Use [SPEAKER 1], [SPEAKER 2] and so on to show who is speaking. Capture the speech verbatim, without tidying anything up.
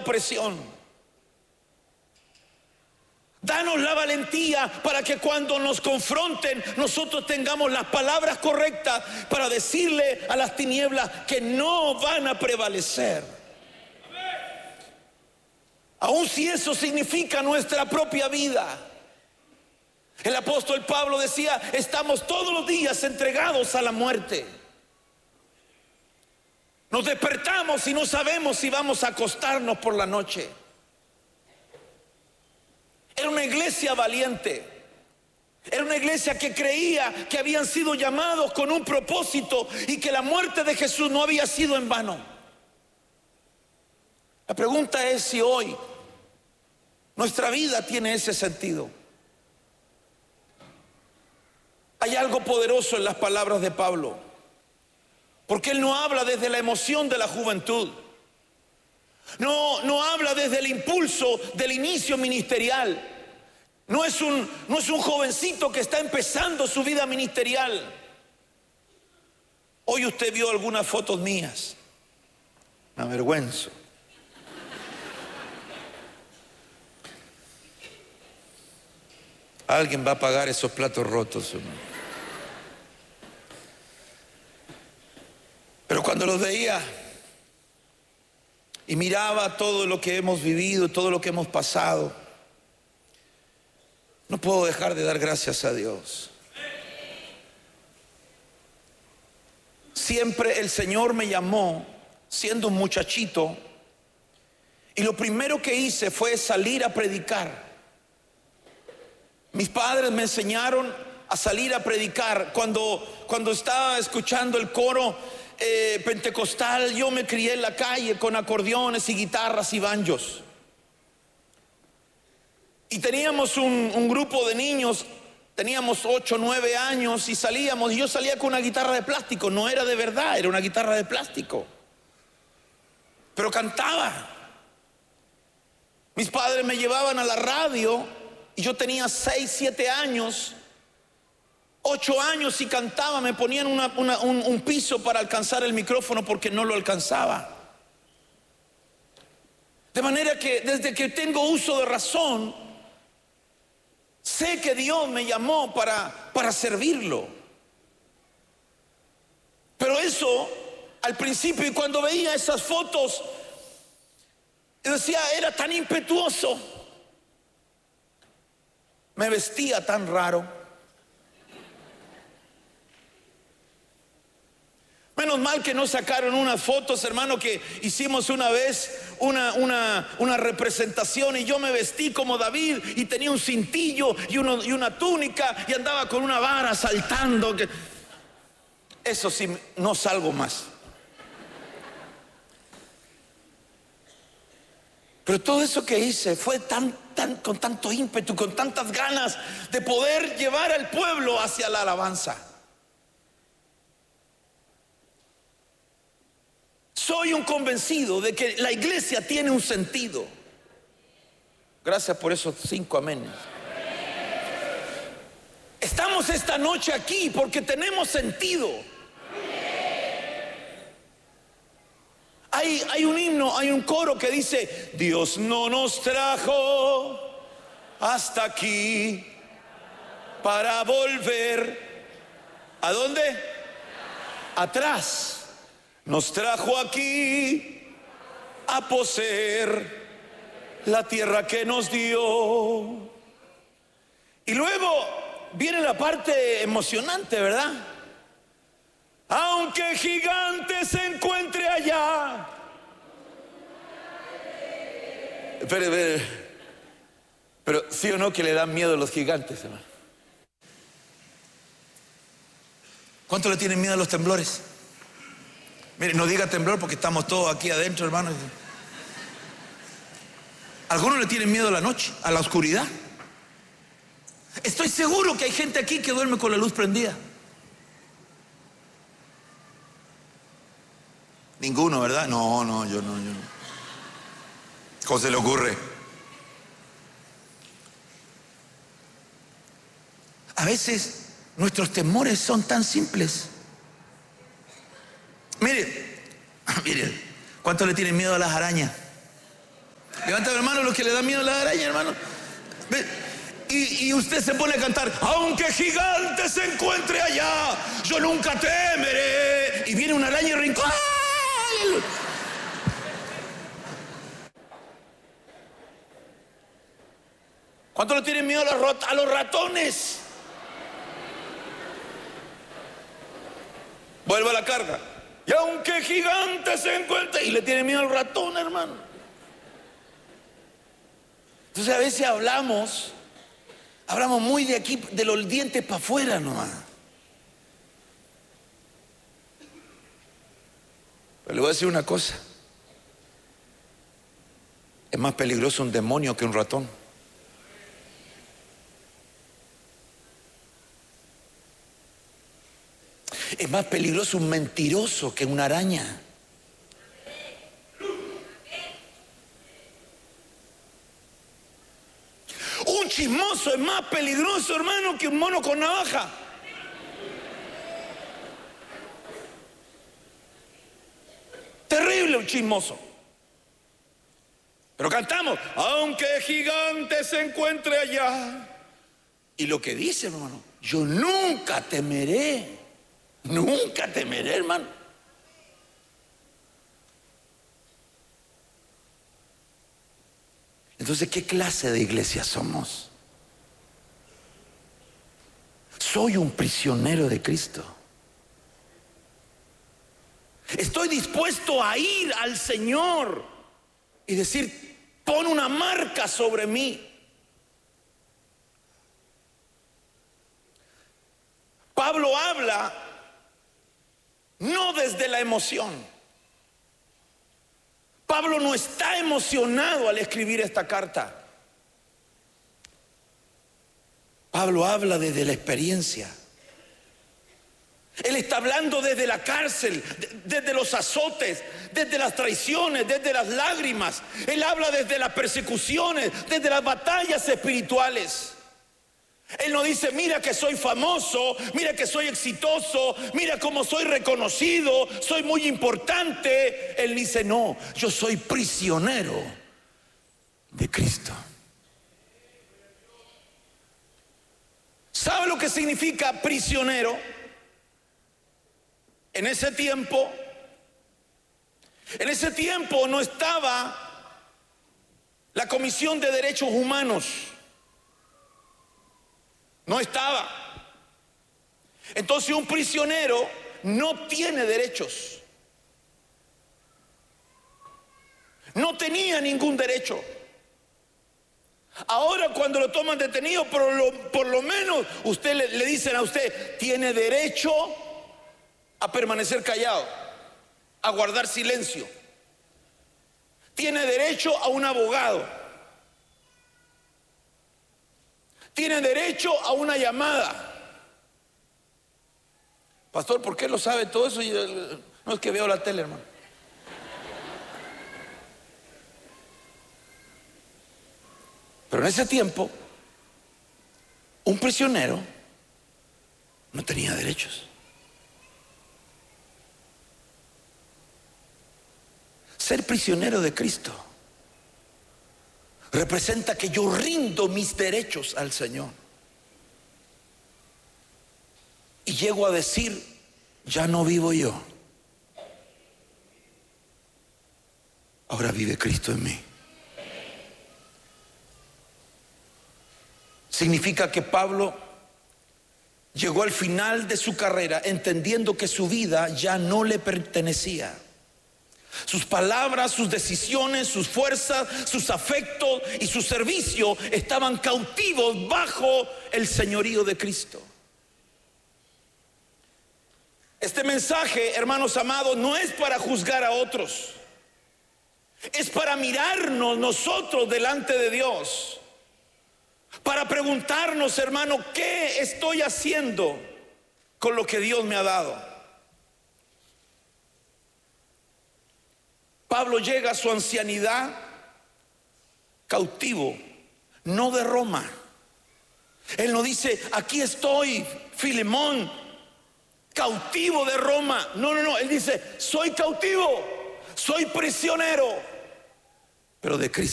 [SPEAKER 1] opresión. Danos la valentía para que cuando nos confronten nosotros tengamos las palabras correctas para decirle a las tinieblas que no van a prevalecer. Aun si eso significa nuestra propia vida. El apóstol Pablo decía, estamos todos los días entregados a la muerte. Nos despertamos y no sabemos si vamos a acostarnos por la noche. Era una iglesia valiente. Era una iglesia que creía que habían sido llamados con un propósito y que la muerte de Jesús no había sido en vano. La pregunta es si hoy nuestra vida tiene ese sentido. Hay algo poderoso en las palabras de Pablo, porque él no habla desde la emoción de la juventud. No, no habla desde el impulso del inicio ministerial. No es un, no es un jovencito que está empezando su vida ministerial. Hoy usted vio algunas fotos mías. Me avergüenzo. Alguien va a pagar esos platos rotos, hermano. Pero cuando los veía y miraba todo lo que hemos vivido, todo lo que hemos pasado, no puedo dejar de dar gracias a Dios. Siempre el Señor me llamó siendo un muchachito y lo primero que hice fue salir a predicar. Mis padres me enseñaron a salir a predicar. Cuando, cuando estaba escuchando el coro eh, pentecostal, yo me crié en la calle con acordeones y guitarras y banjos. Y teníamos un, un grupo de niños, teníamos ocho, nueve años y salíamos, y yo salía con una guitarra de plástico, no era de verdad, era una guitarra de plástico. Pero cantaba. Mis padres me llevaban a la radio y yo tenía seis, siete años, ocho años y cantaba, me ponían una, una, un, un piso para alcanzar el micrófono porque no lo alcanzaba. De manera que desde que tengo uso de razón, sé que Dios me llamó para, para servirlo. Pero eso, al principio, y cuando veía esas fotos, yo decía, era tan impetuoso. Me vestía tan raro. Menos mal que no sacaron unas fotos, hermano, que hicimos una vez una, una, una representación y yo me vestí como David y tenía un cintillo y, uno, y una túnica y andaba con una vara saltando. Eso sí, no salgo más. Pero todo eso que hice fue tan, tan, con tanto ímpetu, con tantas ganas de poder llevar al pueblo hacia la alabanza. Soy un convencido de que la iglesia tiene un sentido. Gracias por esos cinco amenes. Estamos esta noche aquí porque tenemos sentido. Hay, hay un himno, hay un coro que dice: Dios no nos trajo hasta aquí para volver. ¿A dónde? Atrás. Nos trajo aquí a poseer la tierra que nos dio. Y luego viene la parte emocionante, ¿verdad? Aunque gigante se encuentre allá. Espere, espere. Pero sí o no que le dan miedo los gigantes, hermano. ¿Cuánto le tienen miedo a los temblores? Mire, no diga temblor porque estamos todos aquí adentro, hermano. Algunos le tienen miedo a la noche, a la oscuridad. Estoy seguro que hay gente aquí que duerme con la luz prendida. Ninguno, ¿verdad? No, no, yo no, yo no. ¿Cómo se le ocurre? A veces nuestros temores son tan simples. Mire, mire, ¿cuánto le tienen miedo a las arañas? Levanta la mano los que le da miedo a la araña, hermano. Y, y usted se pone a cantar, aunque gigante se encuentre allá, yo nunca temeré. Y viene una araña y rincón. ¿Cuánto le tienen miedo a los, a los ratones? Vuelva a la carga. Y aunque gigante se encuentre, y le tiene miedo al ratón, hermano. Entonces a veces hablamos, hablamos muy de aquí, de los dientes para afuera nomás. Pero le voy a decir una cosa. Es más peligroso un demonio que un ratón. Es más peligroso un mentiroso que una araña. Un chismoso es más peligroso, hermano, que un mono con navaja. Terrible un chismoso. Pero cantamos, aunque gigante se encuentre allá. Y lo que dice, hermano, yo nunca temeré. Nunca temeré, hermano. Entonces, ¿qué clase de iglesia somos? Soy un prisionero de Cristo. Estoy dispuesto a ir al Señor y decir, pon una marca sobre mí. Pablo habla no desde la emoción. Pablo no está emocionado al escribir esta carta. Pablo habla desde la experiencia. Él está hablando desde la cárcel, desde los azotes, desde las traiciones, desde las lágrimas. Él habla desde las persecuciones, desde las batallas espirituales. Él no dice, mira que soy famoso, mira que soy exitoso, mira cómo soy reconocido, soy muy importante. Él dice, no, yo soy prisionero de Cristo. ¿Sabe lo que significa prisionero? En ese tiempo, en ese tiempo no estaba la Comisión de Derechos Humanos. No estaba. Entonces un prisionero no tiene derechos. No tenía ningún derecho. Ahora cuando lo toman detenido, por lo, por lo menos usted le, le dicen a usted, tiene derecho a permanecer callado, a guardar silencio. Tiene derecho a un abogado. Tiene derecho a una llamada. Pastor, ¿por qué lo sabe todo eso? No es que veo la tele, hermano. Pero en ese tiempo, un prisionero no tenía derechos. Ser prisionero de Cristo representa que yo rindo mis derechos al Señor. Y llego a decir, ya no vivo yo. Ahora vive Cristo en mí. Significa que Pablo llegó al final de su carrera entendiendo que su vida ya no le pertenecía. Sus palabras, sus decisiones, sus fuerzas, sus afectos y su servicio estaban cautivos bajo el señorío de Cristo. Este mensaje, hermanos amados, no es para juzgar a otros. Es para mirarnos nosotros delante de Dios. Para preguntarnos, hermano, ¿qué estoy haciendo con lo que Dios me ha dado? Pablo llega a su ancianidad cautivo, no de Roma. Él no dice, aquí estoy, Filemón, cautivo de Roma. No, no, no, él dice, soy cautivo, soy prisionero, pero de Cristo.